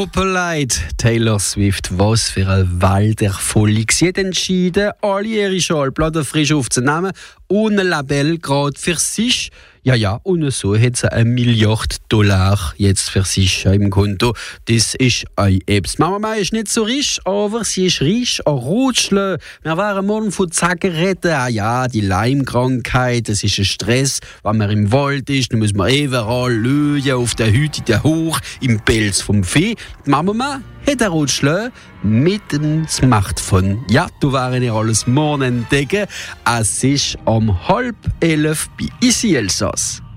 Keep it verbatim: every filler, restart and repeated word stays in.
Opelite, Taylor Swift, was für eine Walderfolg. Sie hat entschieden, alle ihre Schallplatten frisch aufzunehmen, ohne Label, gerade für sich. Ja, ja, und so hat sie eine Milliarde Dollar jetzt für sich im Konto. Das ist ein Eps. Mama Mai ist nicht so reich, aber sie ist reich an Rutschle. Wir waren morgen von Zigaretten. Ah ja, die Leimkrankheit, das ist ein Stress, wenn man im Wald ist. Dann muss man überall Löwen auf der Hütte, der Hoch, im Pelz vom Vieh. Die Mama Mai hat ein Rutschle mit dem Smartphone. Ja, du waren ja alles morgen entdecken. Es ist um halb elf bei Isi Elsass.